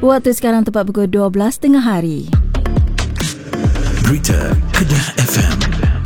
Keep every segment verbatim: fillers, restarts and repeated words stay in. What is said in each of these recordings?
Waktu sekarang tepat pukul dua belas tengah hari. Berita Kedah F M.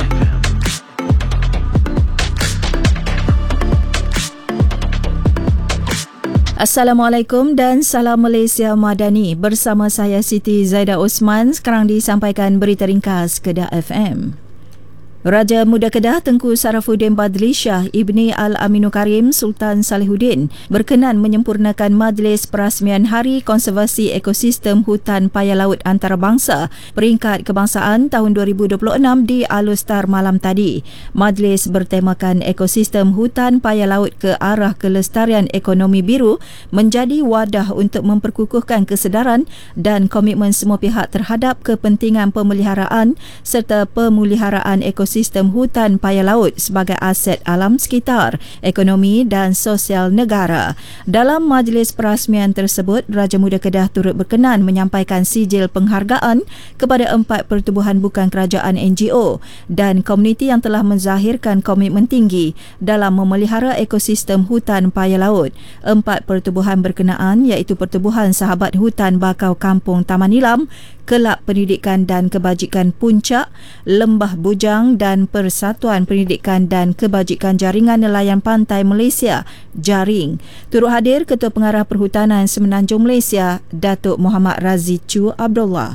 Assalamualaikum dan salam Malaysia Madani. Bersama saya Siti Zaidah Osman. Sekarang disampaikan berita ringkas Kedah F M. Raja Muda Kedah Tengku Sarafuddin Badli Shah Ibni Al-Aminu Karim Sultan Salihuddin berkenan menyempurnakan Majlis Perasmian Hari Konservasi Ekosistem Hutan Paya Laut Antarabangsa Peringkat Kebangsaan tahun dua ribu dua puluh enam di Alustar malam tadi. Majlis bertemakan Ekosistem Hutan Paya Laut ke arah kelestarian ekonomi biru menjadi wadah untuk memperkukuhkan kesedaran dan komitmen semua pihak terhadap kepentingan pemeliharaan serta pemuliharaan ekosistem Sistem hutan paya laut sebagai aset alam sekitar, ekonomi dan sosial negara. Dalam majlis perasmian tersebut, Raja Muda Kedah turut berkenan menyampaikan sijil penghargaan kepada empat pertubuhan bukan kerajaan N G O dan komuniti yang telah menzahirkan komitmen tinggi dalam memelihara ekosistem hutan paya laut. Empat pertubuhan berkenaan iaitu Pertubuhan Sahabat Hutan Bakau Kampung Taman Nilam, Kelab Pendidikan dan Kebajikan Puncak, Lembah Bujang dan Persatuan Pendidikan dan Kebajikan Jaringan Nelayan Pantai Malaysia Jaring. Turut hadir Ketua Pengarah Perhutanan Semenanjung Malaysia Datuk Muhammad Razi Chu Abdullah.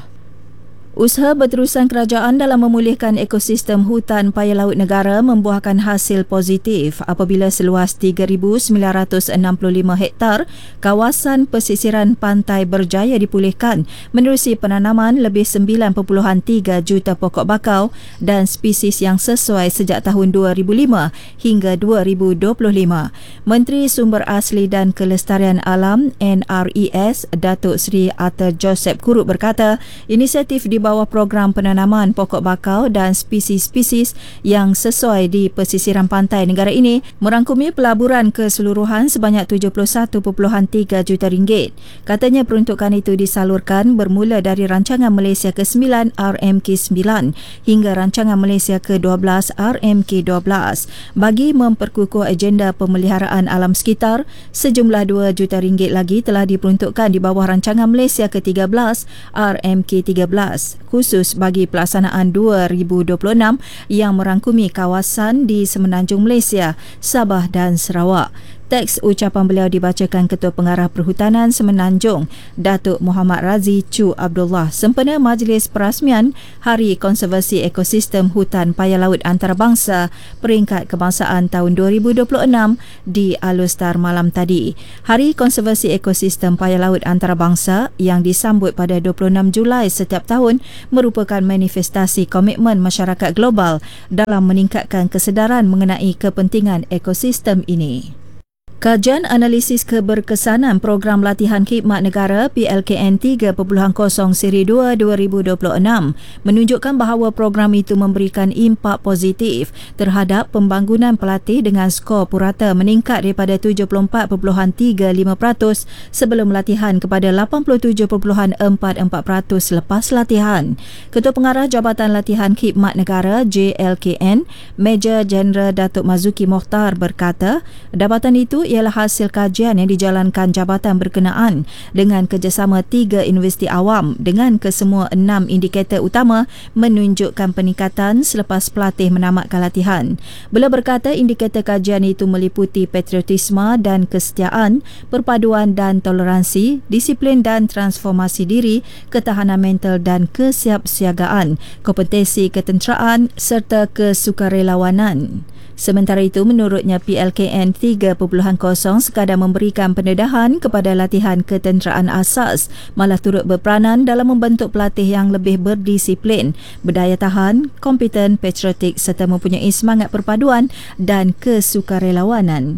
Usaha berterusan kerajaan dalam memulihkan ekosistem hutan paya laut negara membuahkan hasil positif apabila seluas tiga ribu sembilan ratus enam puluh lima hektar kawasan pesisiran pantai berjaya dipulihkan menerusi penanaman lebih sembilan perpuluhan tiga juta pokok bakau dan spesies yang sesuai sejak tahun dua ribu lima hingga dua ribu dua puluh lima. Menteri Sumber Asli dan Kelestarian Alam N R E S Datuk Seri Arthur Joseph Kurut berkata, inisiatif di bawah program penanaman pokok bakau dan spesies-spesies yang sesuai di pesisiran pantai negara ini merangkumi pelaburan keseluruhan sebanyak tujuh puluh satu perpuluhan tiga juta ringgit. Katanya peruntukan itu disalurkan bermula dari rancangan Malaysia ke sembilan R M K sembilan hingga rancangan Malaysia ke dua belas R M K dua belas. Bagi memperkukuh agenda pemeliharaan alam sekitar, sejumlah dua juta ringgit lagi telah diperuntukkan di bawah rancangan Malaysia ke tiga belas R M K tiga belas. Khusus bagi pelaksanaan dua ribu dua puluh enam yang merangkumi kawasan di Semenanjung Malaysia, Sabah dan Sarawak. Teks ucapan beliau dibacakan Ketua Pengarah Perhutanan Semenanjung Datuk Muhammad Razi Chu Abdullah sempena Majlis Perasmian Hari Konservasi Ekosistem Hutan Paya Laut Antarabangsa Peringkat Kebangsaan tahun dua ribu dua puluh enam di Alustar malam tadi. Hari Konservasi Ekosistem Paya Laut Antarabangsa yang disambut pada dua puluh enam Julai setiap tahun merupakan manifestasi komitmen masyarakat global dalam meningkatkan kesedaran mengenai kepentingan ekosistem ini. Kajian Analisis Keberkesanan Program Latihan Khidmat Negara P L K N tiga titik kosong Siri dua dua ribu dua puluh enam menunjukkan bahawa program itu memberikan impak positif terhadap pembangunan pelatih dengan skor purata meningkat daripada tujuh puluh empat perpuluhan tiga lima peratus sebelum latihan kepada lapan puluh tujuh perpuluhan empat empat peratus lepas latihan. Ketua Pengarah Jabatan Latihan Khidmat Negara J L K N, Major Jeneral Datuk Mazuki Mokhtar berkata, dapatan itu ialah hasil kajian yang dijalankan jabatan berkenaan dengan kerjasama tiga universiti awam dengan kesemua enam indikator utama menunjukkan peningkatan selepas pelatih menamatkan latihan. Beliau berkata indikator kajian itu meliputi patriotisme dan kesetiaan, perpaduan dan toleransi, disiplin dan transformasi diri, ketahanan mental dan kesiapsiagaan, kompetensi ketenteraan serta kesukarelawanan. Sementara itu, menurutnya P L K N tiga titik kosong sekadar memberikan pendedahan kepada latihan ketenteraan asas, malah turut berperanan dalam membentuk pelatih yang lebih berdisiplin, berdaya tahan, kompeten, patriotik serta mempunyai semangat perpaduan dan kesukarelawanan.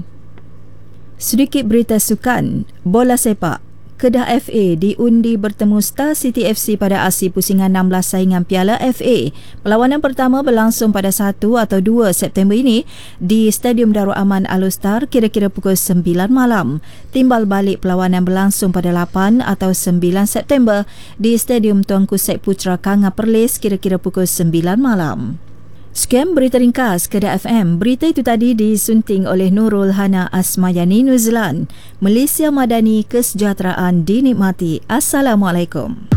Sedikit berita sukan, bola sepak. Kedah F A diundi bertemu Star City F C pada aksi pusingan enam belas saingan Piala F A. Perlawanan pertama berlangsung pada satu atau dua September ini di Stadium Darul Aman Alustar kira-kira pukul sembilan malam. Timbal balik perlawanan berlangsung pada lapan atau sembilan September di Stadium Tuanku Sek Putra Kanga Perlis kira-kira pukul sembilan malam. Sekian berita ringkas Kedah F M. Berita itu tadi disunting oleh Nurul Hana Asmayani New Zealand. Malaysia Madani, kesejahteraan dinikmati. Assalamualaikum.